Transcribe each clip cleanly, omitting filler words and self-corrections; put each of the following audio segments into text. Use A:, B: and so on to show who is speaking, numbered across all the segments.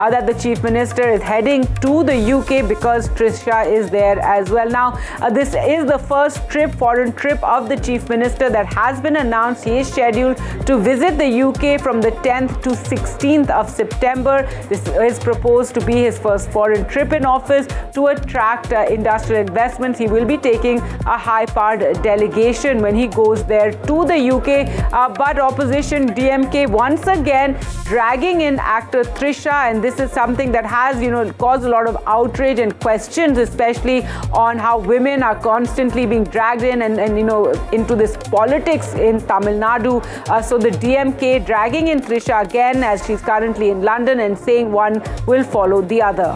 A: that the Chief Minister is heading to the UK because Trisha is there as well. Now, this is the first foreign trip of the Chief Minister that has been announced. He is scheduled to visit the UK from the 10th to 16th of September. This is proposed to be his first foreign trip in office to attract industrial investments. He will be taking a high-powered delegation when he goes there to the UK. But opposition DMK once again dragging in actor Trisha, and this is something that has, caused a lot of outrage and questions, especially on how women are constantly being dragged in and into this politics in Tamil Nadu. So the DMK dragging in Trisha again as she's currently in London and saying one will follow the other.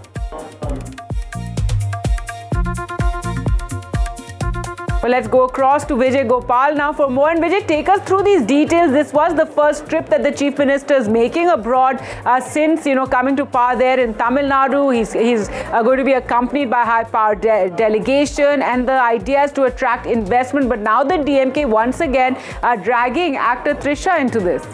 A: Well, let's go across to Vijay Gopal now for more. And Vijay, take us through these details. This was the first trip that the Chief Minister is making abroad since, coming to power there in Tamil Nadu. He's going to be accompanied by high-powered delegation, and the idea is to attract investment. But now the DMK once again are dragging actor Trisha into this.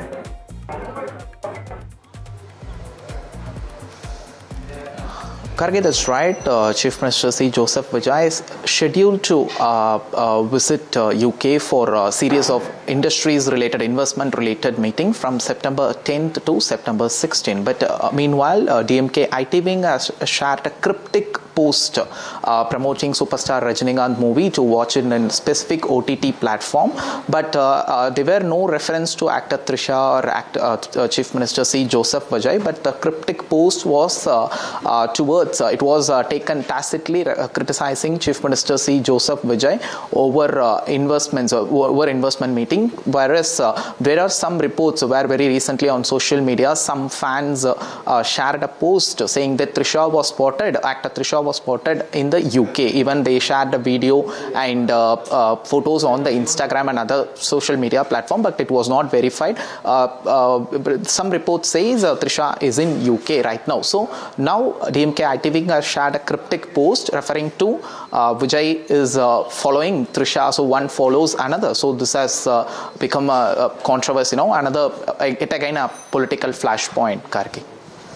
B: Karge, that's right. Chief Minister C. Joseph Vijay is scheduled to visit UK for a series of industries-related, investment-related meeting from September 10th to September 16th. But meanwhile, DMK IT wing has shared a cryptic post promoting superstar Rajinikanth movie to watch it in a specific OTT platform. But there were no reference to actor Trisha or Chief Minister C. Joseph Vijay. But the cryptic post was it was taken tacitly criticizing Chief Minister C. Joseph Vijay over investment meeting. Whereas there are some reports where very recently on social media some fans shared a post saying that actor Trisha was spotted in the UK. Even they shared a video and photos on the Instagram and other social media platform, but it was not verified. Some reports says Trisha is in UK right now. So now DMK IT wing has shared a cryptic post referring to Vijay is following Trisha, so one follows another. So this has become a controversy now. It again a political flashpoint, Karki.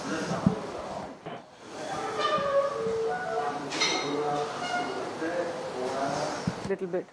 A: Little bit.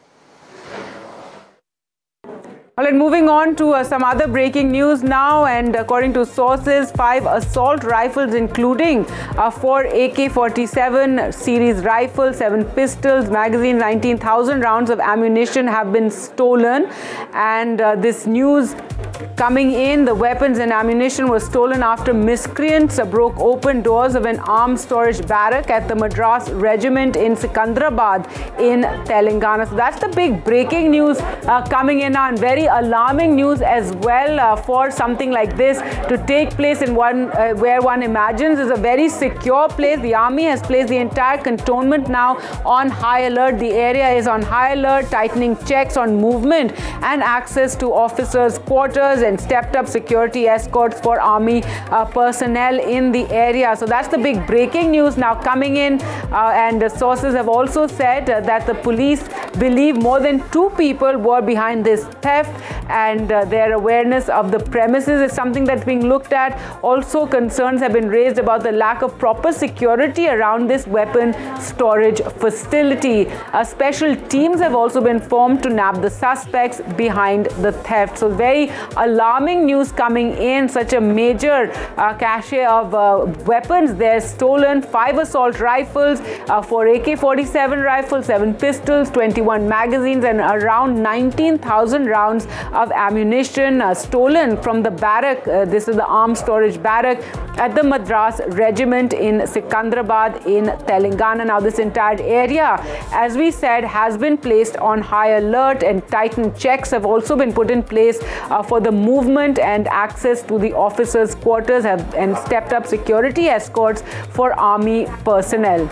A: All right, moving on to some other breaking news now, and according to sources, 5 assault rifles including 4 AK-47 series rifles, 7 pistols, magazines, 19,000 rounds of ammunition have been stolen. And this news coming in, the weapons and ammunition was stolen after miscreants broke open doors of an arms storage barrack at the Madras Regiment in Sikandrabad in Telangana. So that's the big breaking news coming in now, and very alarming news as well for something like this to take place in one where one imagines is a very secure place. The army has placed the entire cantonment now on high alert. The area is on high alert, tightening checks on movement and access to officers' quarters and stepped up security escorts for army personnel in the area. So that's the big breaking news now coming in, and the sources have also said that the police believe more than 2 people were behind this theft, and their awareness of the premises is something that's being looked at. Also, concerns have been raised about the lack of proper security around this weapon storage facility. Special teams have also been formed to nab the suspects behind the theft. So very alarming news coming in. Such a major cache of weapons there stolen. 5 assault rifles, 4 AK-47 rifles, 7 pistols, 21 magazines, and around 19,000 rounds of ammunition stolen from the barrack. This is the arms storage barrack at the Madras Regiment in Sikandrabad in Telangana. Now this entire area, as we said, has been placed on high alert, and tightened checks have also been put in place for the movement and access to the officers' quarters, and stepped up security escorts for army personnel.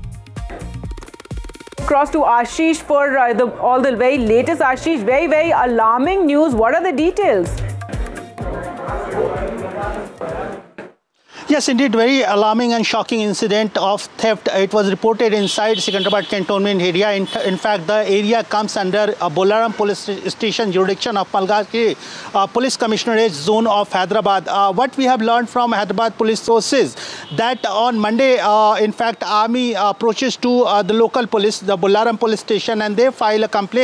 A: Across to Ashish for all the very latest. Ashish, very, very alarming news. What are the details?
C: Yeah, Yes, indeed, very alarming and shocking incident of theft. It was reported inside Secunderabad cantonment area. In fact, the area comes under Bolaram police station jurisdiction of Malgashgiri police commissionerate zone of Hyderabad. What we have learned from Hyderabad police sources that on Monday, in fact, army approaches to the local police, the Bolaram police station, and they file a complaint